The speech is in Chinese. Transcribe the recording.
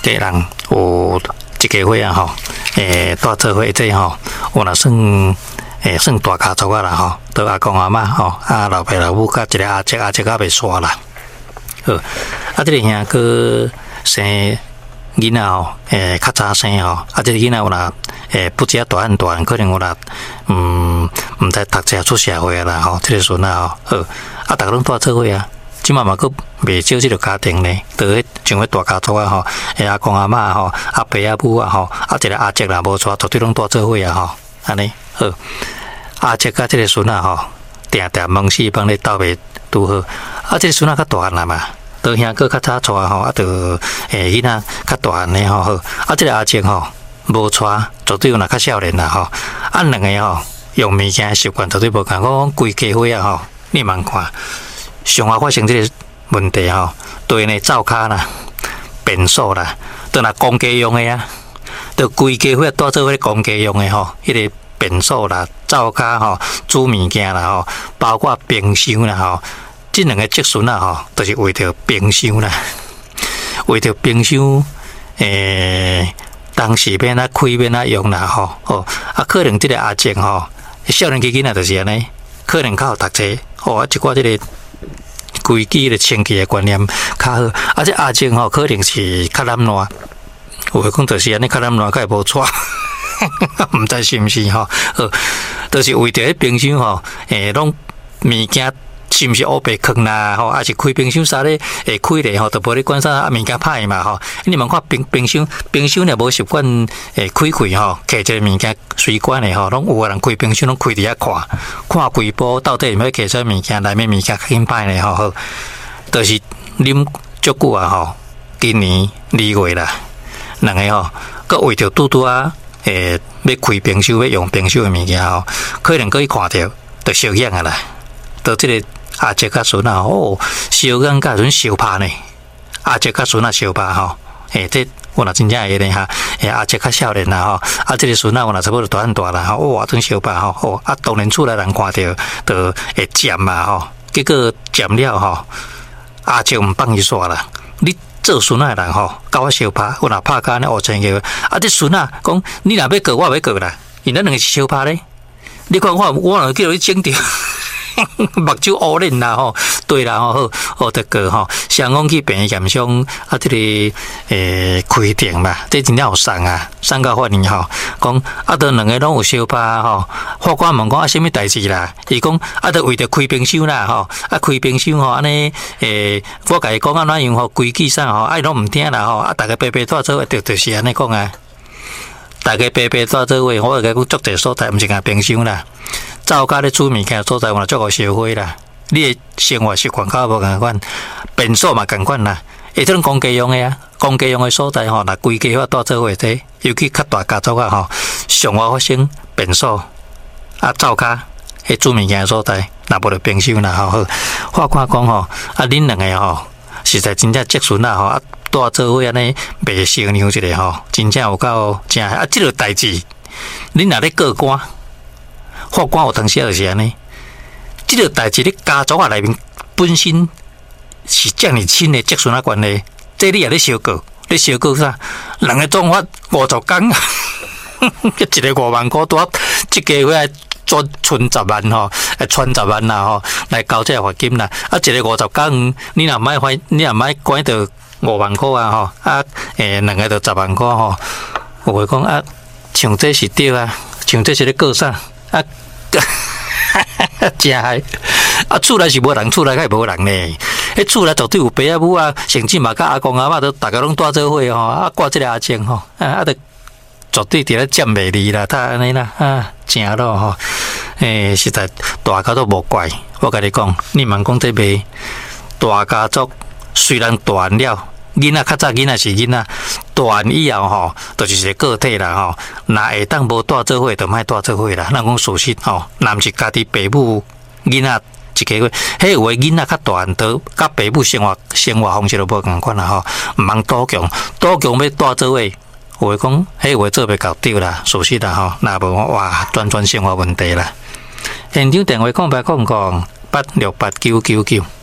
个人有一家伙啊吼，带做伙这吼，有若算算大家族啊啦吼，都阿公阿嬷吼，老爸老母甲一个阿叔也未煞啦。好，这个兄去生囡仔吼，较早生吼，这个囡仔有若不只大汉，可能有若唔知读册出社会啦吼，这个孙啊吼，好，大家拢带做伙啊。即嘛嘛，佫未少即个家庭呢，都迄像迄大家族啊吼，阿公阿嬷吼，阿伯阿母啊吼，一个阿叔啦无错，绝对拢带做伙啊吼，安尼好。阿叔甲即个孙啊吼，定定忙死帮咧斗袂拄好，即个孙啊较大汉啦嘛，都兄哥较早娶吼，就囡仔较大汉呢吼好，即个阿叔吼无娶，绝对有若较少年啦吼，两个吼用物件习惯绝对无共，我讲规家伙啊吼，你茫看。上下发生这个问题吼，对呢灶骹啦、便所啦，都若公家用的啊，都规家伙带做伙公家用的吼，迄个便所啦、灶骹吼、煮物件啦吼，包括冰箱啦吼，这两个积孙啊吼，都是为着冰箱啦，为着冰箱当时免开免用啦吼，可能这个阿叔吼，少年囡仔就是安尼，可能较好读册，一寡这个。规矩的清洁的观念较好，这阿叔吼可能是较懒惰，有讲就是安尼较懒惰，较无错，唔知是毋是吼？就是为着迄冰箱吼，拢物件是毋是乌白坑啦？吼，还是开冰箱啥咧？开咧吼，都无咧管啥物件歹嘛吼。你问看冰箱若无习惯开吼，摕一个物件随管咧吼，拢有个人开冰箱拢开伫遐看规部到底有没有摕出物件，内面物件较紧歹咧吼。好，就是啉足久啊吼，今年2月啦，两个吼，佮为着拄啊，要开冰箱要用冰箱的物件吼，可能佮伊看着就烧痒啊啦，到即个。阿叔甲孙啊，烧干甲阵烧拍呢？阿叔甲孙啊烧拍吼，这我若真正会咧哈，阿叔较少年啦吼，这个孙啊我若差不多大汉大啦吼，哇，阵烧拍吼，当然厝内人看到就会占嘛吼，结果占了吼，阿叔毋放伊煞啦，你做孙啊人吼，甲我烧拍，我若拍干咧5,000个，这孙啊讲你若要过，我要过啦，因咱两个是烧拍咧，你看我若叫你整着。目睭乌脸啦吼，对啦吼，好得个吼，上讲去病院验伤这个开庭嘛，这真正有送啊，送到法院吼，讲都两个拢有烧拍吼，法官问讲什么代志啦？伊讲都为着开冰箱啦吼，开冰箱吼安尼我甲伊讲怎样吼规矩啥吼，拢毋听啦吼，大家白白带做就是安尼讲啊，大家白白带做伙，我甲讲足侪所在，毋是讲冰箱啦。灶骹咧煮物件所在，我足够烧火啦。你的生活习惯较无共款，便所嘛共款啦。这种公家用的啊，公家用的所在吼，若规家伙带做伙这，尤其较大家族啊吼，上外发生便所灶骹迄煮物件的所在，若无着冰箱啦吼。法官讲吼，恁两个吼，实在真正积孙啊吼，带做伙安尼袂相让一个吼，真正有够正这个代志，恁若咧过关。法官有当时就是安尼，这个代志咧家族啊内面本身是遮尔亲的积孙啊关系，这你也咧烧过，你烧过啥？人个总法50天，一个5万块多，一个月存10万吼，存10万啦吼，来交这罚金啦。一个50天，你若买管到5万块啊吼，两个就10万块吼。有话讲像这是对啊，像这是咧过啥？真害！厝内是无人，厝内较无人呢。迄厝内绝对有爸啊母啊，甚至嘛甲阿公阿嬷都大家拢带做伙吼，挂这个阿叔吼，都绝对伫咧占袂离啦，他安尼啦，正咯吼。实在大家都无怪，我甲你讲，你莫讲这袂大家族虽然大汉了。囡仔较早囡仔是囡仔，大汉以后吼，就是一个个体啦吼。若会当无带做伙，就莫带做伙啦。咱讲事实吼，若毋是家己爸母囡仔一家伙，迄有诶囡仔较大汉，都甲爸母生活方式都无共款啦吼。毋通赌强要带做伙，有诶讲，迄话做袂到对啦，事实啦吼。若无哇，全生活问题啦。现场电话空白空空8689999。